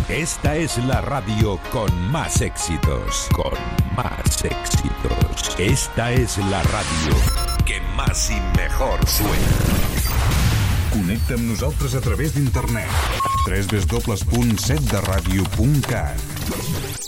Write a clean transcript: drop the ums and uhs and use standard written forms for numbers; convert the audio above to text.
Esta es la radio con más éxitos. Con más éxitos. Esta es la radio que más i mejor suena. Connecta amb nosaltres a través d'internet. www.setderadio.cat